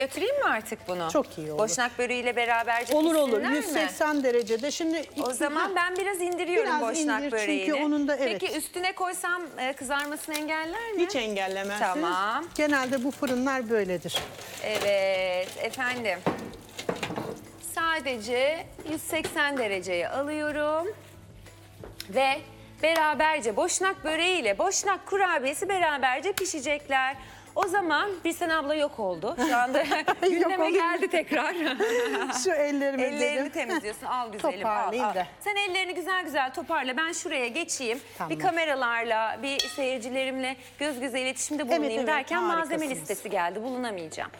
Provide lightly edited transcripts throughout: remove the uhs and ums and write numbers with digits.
Götüreyim mi artık bunu? Çok iyi olur. Boşnak böreğiyle beraberce Olur olur. pişsinler mi? 180 derecede. Şimdi O zaman ben biraz indiriyorum Biraz boşnak indir, böreğini. çünkü onun da evet. Peki üstüne koysam kızarmasını engeller mi? hiç engellemezsiniz. Tamam. Genelde bu fırınlar böyledir. Evet efendim. Sadece 180 dereceye alıyorum. Ve beraberce boşnak böreğiyle boşnak kurabiyesi beraberce pişecekler. O zaman Birsen abla yok oldu. Şu anda gündeme oldu. geldi tekrar. Şu ellerimi Ellerini dedim. temizliyorsun. Al güzelim. Toparlayayım al. da. Sen ellerini güzel güzel toparla. Ben şuraya geçeyim. Tamam. Bir kameralarla, bir seyircilerimle göz göze iletişimde bulunayım evet, derken malzeme harikasınız. listesi geldi. Bulunamayacağım.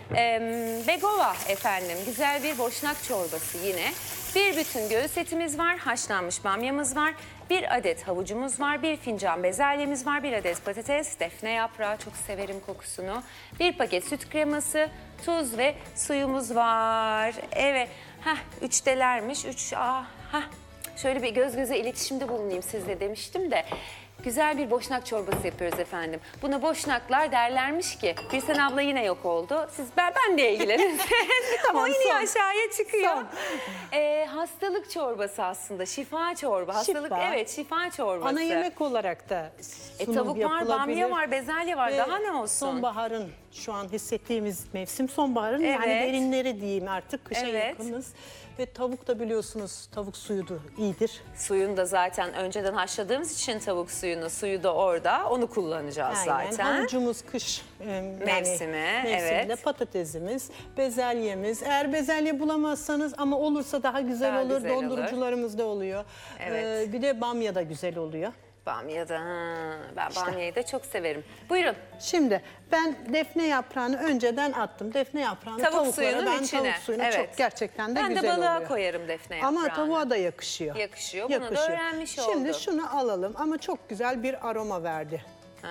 Begova efendim. Güzel bir boşnak çorbası yine. Bir bütün göğüs etimiz var. Haşlanmış bamyamız var. Bir adet havucumuz var. Bir fincan bezelyemiz var. Bir adet patates, defne yaprağı. Çok severim kokusunu. Bir paket süt kreması, tuz ve suyumuz var. Evet. Üçtelermiş. Şöyle bir göz göze iletişimde bulunayım sizle demiştim de. Güzel bir boşnak çorbası yapıyoruz efendim. Buna boşnaklar derlermiş ki Birsen abla yine yok oldu. Ben de ilgilenin. Tamam, O iniyor son. aşağıya çıkıyor. Son. Hastalık çorbası aslında. Şifa çorba. Hastalık Şifa. evet şifa çorbası. Ana yemek olarak da sunum Tavuk var, yapılabilir. bamya var, bezelye var. Ve Daha ne olsun? Sonbaharın şu an hissettiğimiz mevsim sonbaharın yani Evet. derinleri diyeyim artık kışa Evet. yakınız. Ve tavuk da biliyorsunuz tavuk suyu da iyidir. Suyunu da zaten önceden haşladığımız için tavuk suyunu, suyu da orada. Onu kullanacağız zaten. Havucumuz kış Mevsimi, evet. Patatesimiz, bezelyemiz. Eğer bezelye bulamazsanız ama olursa daha güzel Daha olur. güzel olur. Dondurucularımız da oluyor. Evet. Bir de bamya da güzel oluyor. Bamya da. Ben bamyayı da çok severim. Buyurun. Şimdi ben defne yaprağını önceden attım. Defne yaprağını Tavuk tavuklara suyunun ben içine. tavuk suyuna Evet. çok gerçekten de Ben güzel de balığa oluyor. koyarım defne yaprağını. Ama tavuğa da yakışıyor. Yakışıyor. Bunu da öğrenmiş Şimdi oldum. şunu alalım ama çok güzel bir aroma verdi.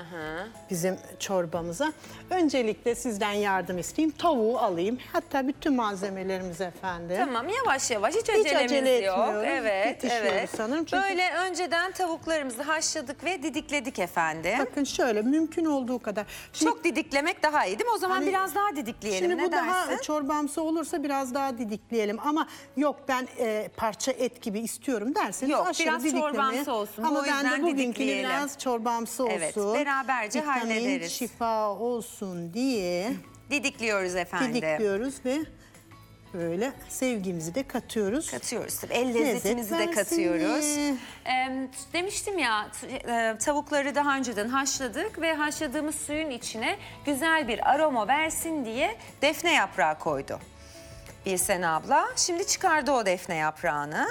Bizim çorbamıza. Öncelikle sizden yardım isteyeyim. Tavuğu alayım. Hatta bütün malzemelerimiz efendim. Tamam yavaş yavaş hiç Hiç acelemiz acele yok. etmiyoruz. Evet, Yetişiyoruz evet. sanırım. Çünkü Böyle önceden tavuklarımızı haşladık ve didikledik efendim. bakın şöyle mümkün olduğu kadar. Şimdi, Çok didiklemek daha iyi değil mi? O zaman Hani- biraz daha didikleyelim. Şimdi Ne bu daha dersin? çorbamsı olursa biraz daha didikleyelim. Ama yok ben parça et gibi istiyorum derseniz Yok, aşırı biraz didiklemeye. çorbamsı olsun. Ama O ben yüzden de bugünkü didikleyelim. biraz çorbamsı olsun. Evet, beraberce Vitamin, hallederiz. şifa olsun diye Didikliyoruz efendim. didikliyoruz ve böyle sevgimizi de katıyoruz. Katıyoruz. Tabii. El lezzetimizi de versin katıyoruz. diye. Demiştim ya tavukları daha önceden haşladık ve haşladığımız suyun içine güzel bir aroma versin diye defne yaprağı koydu Birsen abla. Şimdi çıkardı o defne yaprağını.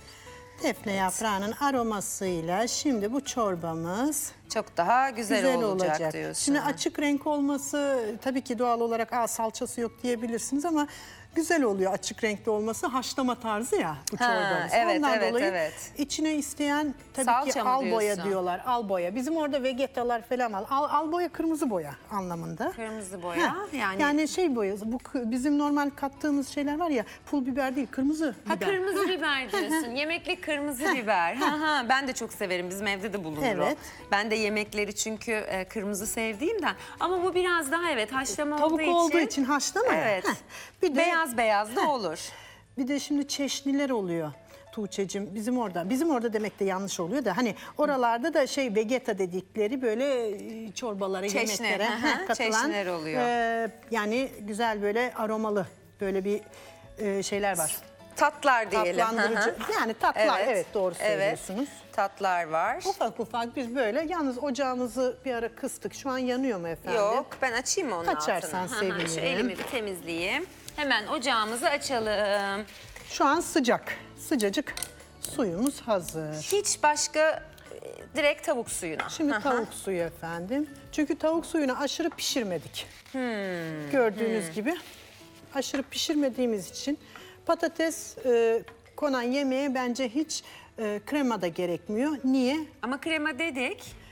Defne yaprağının aromasıyla şimdi bu çorbamız Çok daha güzel olacak olacak. diyorsun. Şimdi açık renk olması tabii ki doğal olarak salçası yok diyebilirsiniz ama güzel oluyor açık renkli olması. Haşlama tarzı ya bu çorbamız. evet, Ondan evet, dolayı evet. içine isteyen tabii Salça ki mı al boya diyorsun? diyorlar. Al boya. Bizim orada vegetalar falan var. Al boya kırmızı boya anlamında. Kırmızı boya Yani şey boyası bu bizim normal kattığımız şeyler var ya pul biber değil kırmızı biber. Kırmızı biber diyorsun. Yemeklik kırmızı biber. Ben de çok severim. Bizim evde de bulunur Evet. o. Ben de yemekleri çünkü kırmızı sevdiğimden. Ama bu biraz daha haşlama Tavuk olduğu için haşlama ya. Evet. Bir de Beyaz beyaz da olur. Bir de şimdi çeşniler oluyor. Tuğçe'cim bizim orada demek de yanlış oluyor da hani oralarda da vegeta dedikleri böyle çorbalara, Çeşni, yemeklere katılan çeşniler oluyor. Yani güzel böyle aromalı böyle bir şeyler var. Tatlar diyelim. Tatlandırıcı. Yani tatlar evet doğru söylüyorsunuz. Evet, tatlar var. Ufak ufak biz böyle yalnız ocağımızı bir ara kıstık. Şu an yanıyor mu efendim? Yok ben açayım mı onun Açarsan altını? sevinirim. Şu elimi bir temizleyeyim. Hemen ocağımızı açalım. Şu an sıcak. Sıcacık suyumuz hazır. Hiç başka direkt tavuk suyuna. Şimdi tavuk suyu efendim. Çünkü tavuk suyunu aşırı pişirmedik. Gördüğünüz gibi aşırı pişirmediğimiz için patates konan yemeğe bence hiç krema da gerekmiyor. Niye? Ama krema dedik.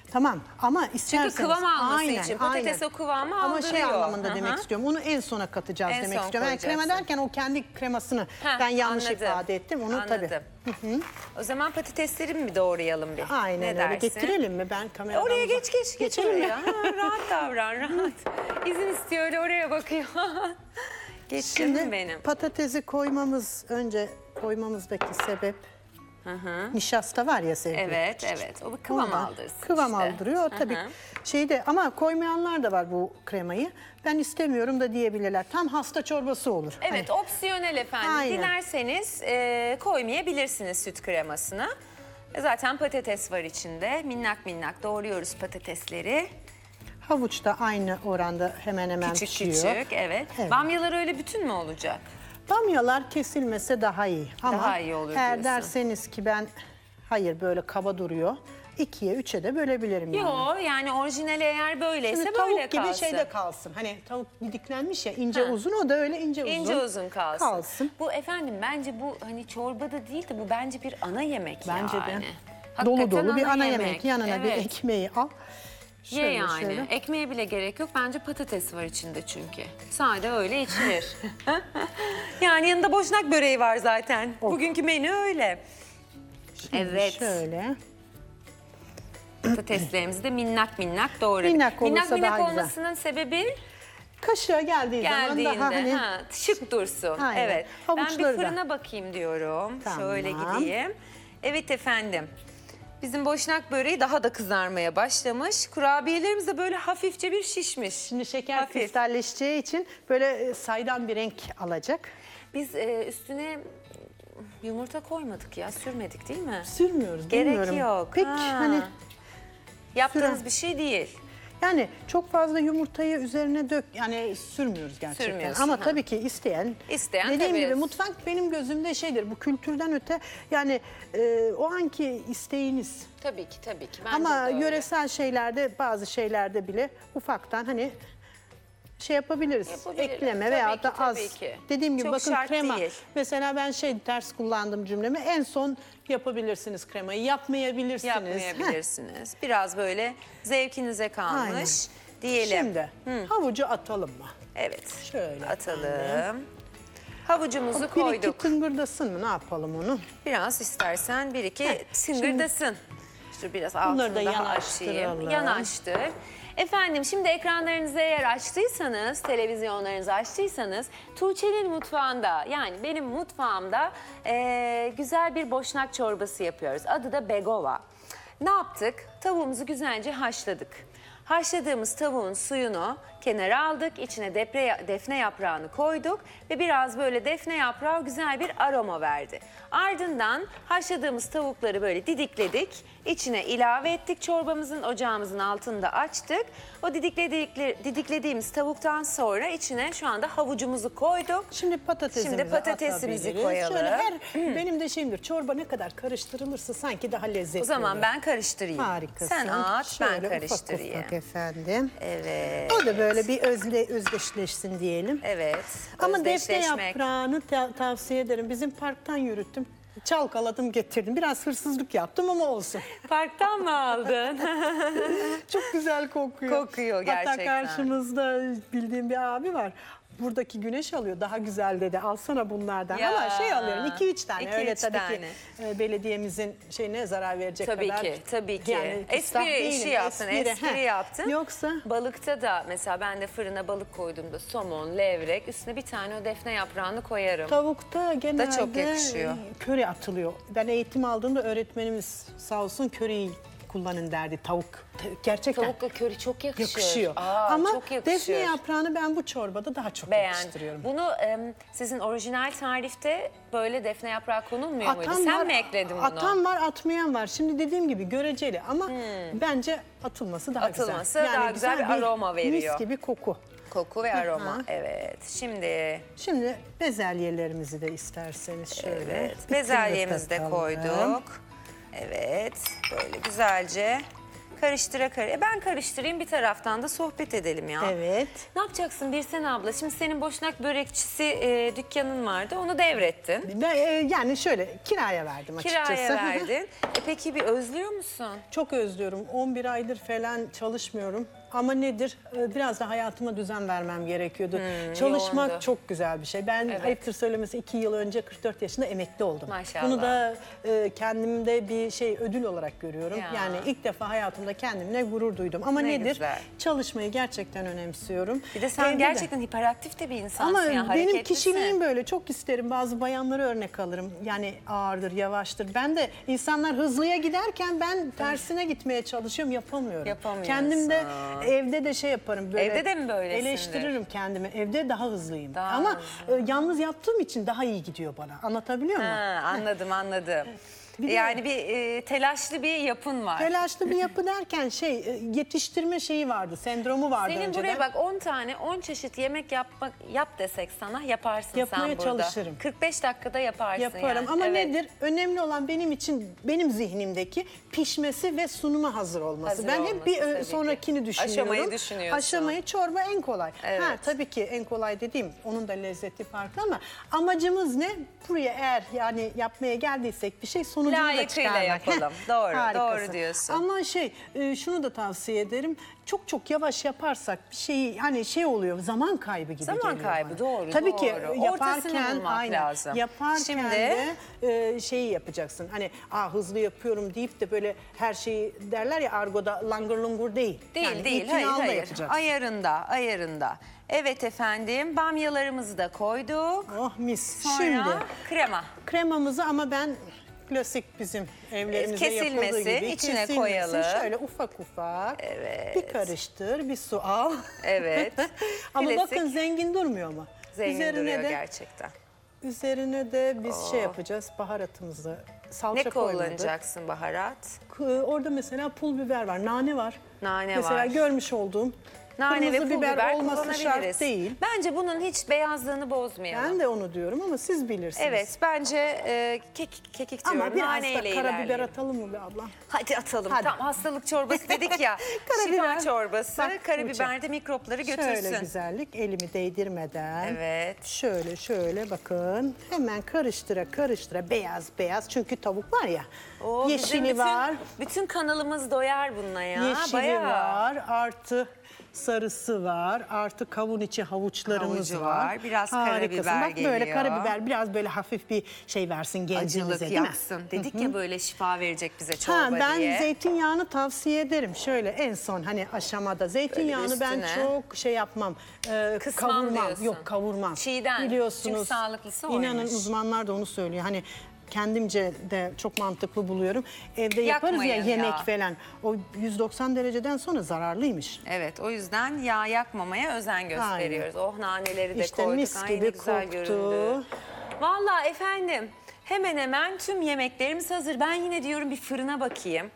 Tamam ama isterseniz... Çünkü kıvam alması Aynen, için patates aynen. o kıvamı Ama aldırıyor. şey anlamında Hı hı. demek istiyorum. Onu en sona katacağız En demek son istiyorum. Yani krema koyacaksın. derken o kendi kremasını Heh, ben yanlış anladım. ifade ettim. Onu Anladım. tabii. O zaman patatesleri mi doğrayalım bir? Aynen ne öyle. dersin? Getirelim mi? Ben kameradan... Oraya geç Geçelim mi? oraya. Ha, rahat davran rahat. İzin istiyor öyle oraya bakıyor. Geçtim Şimdi benim. patatesi koymamızdaki sebep nişasta var ya sevgili. Evet evet o bir kıvam Ondan aldırsın Kıvam işte. aldırıyor. Tabii şeyde ama koymayanlar da var bu kremayı. Ben istemiyorum da diyebilirler. Tam hasta çorbası olur. Evet opsiyonel efendim. Aynen. Dilerseniz koymayabilirsiniz süt kremasını. Zaten patates var içinde. Minnak minnak doğruyoruz patatesleri. Havuç da aynı oranda hemen hemen Küçük pişiyor. küçük evet. Evet. Bamyalar öyle bütün mü olacak? Bamyalar kesilmese daha iyi. Ama Daha iyi olur eğer diyorsun. derseniz ki ben hayır böyle kaba duruyor. 2'ye 3'e de bölebilirim yani. Yo yani orijinali eğer böyleyse Şimdi böyle tavuk gibi kalsın. şeyde kalsın. Hani tavuk didiklenmiş ya ince uzun o da öyle ince uzun. İnce uzun kalsın. Bu efendim bence bu hani çorba da değil de bu bence bir ana yemek Bence yani. de. Hakikaten Dolu dolu bir ana yemek. Yanına bir Evet. ekmeği al. Ye yani. Ekmeğe bile gerek yok. Bence patates var içinde çünkü. Sade öyle içilir. Yani yanında boşnak böreği var zaten. Bugünkü menü öyle. Evet. Şöyle. Patateslerimizi de minnak minnak doğradık. Minnak olursa minnak daha güzel. olmasının sebebi Kaşığa geldiği zaman daha hani şık dursun. Aynen. Evet. Ben bir Havuçları da. fırına bakayım diyorum. Tamam. Şöyle gideyim. Evet efendim. Bizim boşnak böreği daha da kızarmaya başlamış. Kurabiyelerimiz de böyle hafifçe bir şişmiş. Şimdi şeker Hafif. kristalleşeceği için böyle saydam bir renk alacak. Biz üstüne yumurta koymadık ya, sürmedik değil mi? Sürmüyoruz. Gerek bilmiyorum. yok. Pek Ha. hani Yaptığınız süren- bir şey değil. yani çok fazla yumurtayı üzerine dök yani sürmüyoruz gerçekten. Sürmüyorsun, Ama ha. tabii ki isteyen dediğim tabii. gibi mutfak benim gözümde şeydir bu kültürden öte yani o anki isteğiniz. Tabii ki. Bence Ama de öyle. yöresel şeylerde bazı şeylerde bile ufaktan hani şey yapabiliriz. Yapabiliriz. Ekleme Tabii veya ki, da az. tabii ki. Dediğim gibi Çok bakın şart krema. değil. Mesela ben ters kullandım cümlemi. En son yapabilirsiniz kremayı. Yapmayabilirsiniz. Yapmayabilirsiniz. Biraz böyle zevkinize kalmış Aynen. diyelim. Şimdi havucu atalım mı? Evet. Şöyle atalım. efendim. Havucumuzu Bir iki koyduk. tıngırdasın mı? Ne yapalım onu? Biraz istersen bir iki tıngırdasın. İşte biraz altını da daha yanaştıralım. açayım. Yanaştır. Efendim şimdi ekranlarınızı eğer açtıysanız, televizyonlarınızı açtıysanız Tuğçe'nin mutfağında yani benim mutfağımda güzel bir boşnak çorbası yapıyoruz. Adı da Begova. Ne yaptık? Tavuğumuzu güzelce haşladık. Haşladığımız tavuğun suyunu kenara aldık. İçine defne yaprağını koyduk ve biraz böyle defne yaprağı güzel bir aroma verdi. Ardından haşladığımız tavukları böyle didikledik. İçine ilave ettik çorbamızın, ocağımızın altını da açtık. O didiklediğimiz tavuktan sonra içine şu anda havucumuzu koyduk. Şimdi patatesimizi patatesimizi atabiliriz. koyalım. Şöyle benim de şeyimdir. Çorba ne kadar karıştırılırsa sanki daha lezzetli O zaman oluyor. ben karıştırayım. Harikasın. Sen at, ben Şöyle karıştırayım. Ufak ufak efendim. Evet. O da böyle bir özdeşleşsin diyelim. Evet. Ama defne özdeşleşmek. yaprağını tavsiye ederim. Bizim parktan yürüttüm. Çalkaladım getirdim. Biraz hırsızlık yaptım ama olsun. Parktan mı aldın? Çok güzel kokuyor. Kokuyor Hatta gerçekten. karşımızda bildiğim bir abi var. Buradaki güneş alıyor daha güzel dedi. Alsana bunlardan. Ya, Ama şey alıyorum 2-3 tane. iki, Öyle üç tabii tane. ki belediyemizin şeyine zarar verecek Tabii kadar. ki, tabii ki. Yani küstah Espri işi değilim, yaptın, espri heh. yaptın. Yoksa Balıkta da mesela ben de fırına balık koyduğumda somon, levrek üstüne bir tane o defne yaprağını koyarım. tavukta genelde çok yakışıyor. köri atılıyor. Ben eğitim aldığımda öğretmenimiz sağ olsun köriyi kullanın derdi tavuk. Gerçekten Tavukla köri çok yakışıyor. Aa, Ama çok yakışıyor. defne yaprağını ben bu çorbada daha çok yakıştırıyorum. Bunu sizin orijinal tarifte böyle defne yaprağı konulmuyor muydu? Sen mi ekledin bunu? Atan var, atmayan var. Şimdi dediğim gibi göreceli ama bence atılması daha güzel. Atılması daha güzel bir aroma veriyor. Mis gibi koku. Koku ve aroma. Evet. Şimdi bezelyelerimizi de isterseniz şöyle. Evet. bir Bezelyemizi de tıngırdatalım. koyduk. Evet. Böyle güzelce Karıştıra karıştıra. Ben karıştırayım, bir taraftan da sohbet edelim ya. Evet. Ne yapacaksın Birsen abla? Şimdi senin Boşnak börekçisi dükkanın vardı. Onu devrettin. Yani şöyle kiraya verdim açıkçası. Kiraya verdin. Peki bir özlüyor musun? Çok özlüyorum. 11 aydır falan çalışmıyorum. Ama nedir? Biraz da hayatıma düzen vermem gerekiyordu. Çalışmak yoğundu. çok güzel bir şey. Ben ayıptır söylemesi 2 yıl önce 44 yaşında emekli oldum. Maşallah. Bunu da kendimde bir ödül olarak görüyorum. Ya. Yani ilk defa hayatımda kendimle gurur duydum. Ama Ne nedir? güzel. Çalışmayı gerçekten önemsiyorum. Bir de sen Evde de. gerçekten hiperaktif de bir insansın Ama ya, benim hareketlisin. kişiliğim böyle, çok isterim. Bazı bayanları örnek alırım. Yani ağırdır, yavaştır. Ben de insanlar hızlıya giderken ben tersine gitmeye çalışıyorum, yapamıyorum. Yapamıyorsun. Kendim de evde de şey yaparım. Böyle Evde de mi böylesindir? Eleştiririm kendimi. Evde daha hızlıyım. Daha Ama yalnız yaptığım için daha iyi gidiyor bana. Anlatabiliyor muyum? Ha, anladım. Bir de- Yani bir telaşlı bir yapın var. Telaşlı bir yapı derken yetiştirme şeyi vardı, sendromu vardı Senin önceden. buraya bak 10 tane 10 çeşit yemek yap desek sana yaparsın Yapmaya sen burada. çalışırım. 45 dakikada yaparsın Yaparım yani. ama Evet. nedir? Önemli olan benim için, benim zihnimdeki pişmesi ve sunuma hazır olması. Hazır Ben hep olması bir tabii ki. sonrakini düşünüyorum. Aşamayı düşünüyorsun. Aşamayı, çorba en kolay. Evet. Ha, tabii ki en kolay dediğim, onun da lezzeti farklı ama amacımız ne? Buraya eğer yani yapmaya geldiysek bir şey, sonucunu da Layıkıyla çıkarmak. yapalım. Doğru, Harikasın. doğru diyorsun. Ama şunu da tavsiye ederim. Çok yavaş yaparsak bir şeyi, hani oluyor, zaman kaybı gibi Zaman geliyor kaybı, bana. doğru, Tabii doğru. ki Ortasını yaparken bulmak lazım. Yaparken Şimdi- de şeyi yapacaksın. Hani hızlı yapıyorum deyip de böyle her şeyi derler ya argoda, langır lungur değil. Değil, Yani itinalda hayır. yapacaksın. Ayarında. Evet efendim, bamyalarımızı da koyduk. Oh mis. Sonra Şimdi krema. kremamızı ama ben klasik bizim evlerimizde Kesilmesi, yapıldığı gibi içine kesilmesi, koyalım. şöyle ufak ufak bir karıştır, bir su al. Evet. Ama Klasik. bakın zengin durmuyor mu? Zengin duruyor gerçekten. Üzerine de biz şey yapacağız, baharatımızı, salça Ne koymadık. kullanacaksın baharat? Orada mesela pul biber var, nane var. Nane mesela var. görmüş olduğum Nane ve kırmızı pul biber, biber olması kullanabiliriz. şart değil. Bence bunun hiç beyazlığını bozmayalım. Ben de onu diyorum ama siz bilirsiniz. Evet, bence kekik diyorum. Ama biraz Nane da ile karabiber ilerleyelim. atalım mı be abla? Hadi atalım. Hadi. Tam hastalık çorbası dedik ya. Karabiber. Şifa çorbası. Bak, Karabiber de mikropları götürsün. Şöyle güzellik, elimi değdirmeden. Evet. Şöyle bakın. Hemen karıştıra beyaz. Çünkü tavuk var ya. Oo, bizim yeşili var. Bütün kanalımız doyar bununla ya. Yeşili Bayağı. var. Artı sarısı var. Artı kavun içi havuçlarımız Havucu var. var, biraz Harikasın. karabiber Bak böyle geliyor. karabiber biraz böyle hafif bir şey versin gencimize, Acılık değil mi? yapsın. Dedik ya böyle şifa verecek bize çorba Ben diye. zeytinyağını tavsiye ederim. Şöyle en son hani aşamada zeytinyağını ben üstüne. çok şey yapmam. Kısmam Kavurmam. diyorsun. Yok, kavurmam. Çiğden. Biliyorsunuz. Çünkü sağlıklısı İnanın oymuş. uzmanlar da onu söylüyor. Hani kendimce de çok mantıklı buluyorum. Evde yaparız ya Yakmayın yemek ya. falan. O 190 dereceden sonra zararlıymış. Evet, o yüzden yağ yakmamaya özen gösteriyoruz. Oh, naneleri de İşte koyduk. mis Ay, gibi ne güzel koktu. göründü. Vallahi efendim, hemen hemen tüm yemeklerimiz hazır. Ben yine diyorum bir fırına bakayım.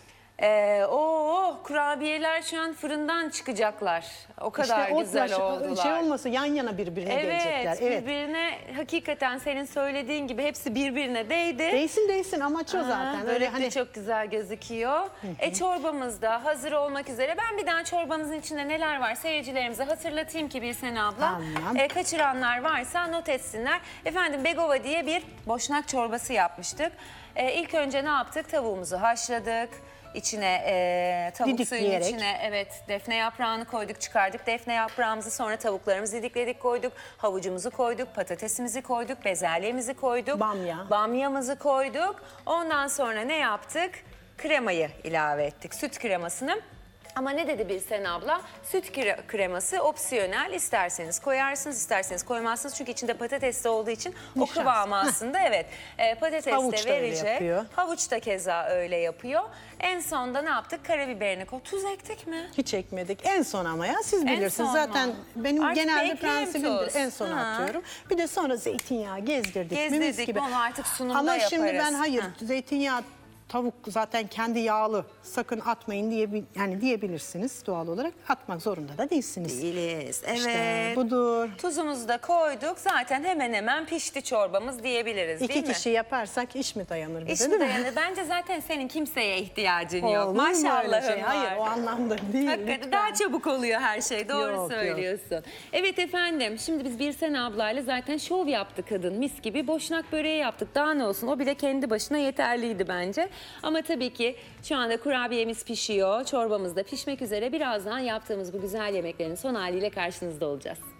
Kurabiyeler şu an fırından çıkacaklar. O kadar İşte güzel oldular. şey olması yan yana birbirine gelecekler. Evet, birbirine hakikaten senin söylediğin gibi hepsi birbirine değdi. Değsin amaç o Aha, zaten. Öyle börek de hani çok güzel gözüküyor. Çorbamız da hazır olmak üzere. Ben bir daha çorbamızın içinde neler var seyircilerimize hatırlatayım ki Birsen abla. Tamam. Kaçıranlar varsa not etsinler. Efendim Begova diye bir boşnak çorbası yapmıştık. İlk önce ne yaptık? Tavuğumuzu haşladık. İçine tavuk suyunun Didikleyerek. içine defne yaprağını koyduk, çıkardık defne yaprağımızı, sonra tavuklarımızı didikledik, koyduk, havucumuzu koyduk, patatesimizi koyduk, bezelyemizi koyduk, bamyamızı koyduk. Ondan sonra ne yaptık? Kremayı ilave ettik, süt kremasını. Ama ne dedi Birsen abla? Süt kreması opsiyonel. İsterseniz koyarsınız, isterseniz koymazsınız. Çünkü içinde patates de olduğu için o Nişasta. kıvamı aslında evet. Patates Havuç de da öyle verecek. yapıyor. Havuç da keza öyle yapıyor. En sonda ne yaptık? Karabiberini koyduk. Tuz ektik mi? hiç ekmedik. En son ama ya siz bilirsiniz. son mu? Zaten benim Artık genelde bekleyeyim prensibimdir. tuz. En son atıyorum. Bir de sonra zeytinyağı gezdirdik. Mis Gezdirdik, gibi. onu artık sunumda Ama şimdi yaparız. ben zeytinyağı tavuk zaten kendi yağlı. Sakın atmayın diyebilirsiniz doğal olarak. Atmak zorunda da değilsiniz. Değiliz. Evet. İşte budur. Tuzumuzu da koyduk. Zaten hemen hemen pişti çorbamız diyebiliriz, değil mi? İki kişi yaparsak iş mi dayanır bize, İş değil mi mi? dayanır? Bence zaten senin kimseye ihtiyacın yok. Olur mu öyle Maşallahın şey? var. Hayır, o anlamda değil. Hakikaten lütfen. daha çabuk oluyor her şey. Doğru Yok, yok. söylüyorsun. Evet efendim, şimdi biz Birsen ablayla zaten şov yaptı kadın. Mis gibi boşnak böreği yaptık. Daha ne olsun, o bile kendi başına yeterliydi bence. Ama tabii ki şu anda kurabiyemiz pişiyor. Çorbamız da pişmek üzere. Birazdan yaptığımız bu güzel yemeklerin son haliyle karşınızda olacağız.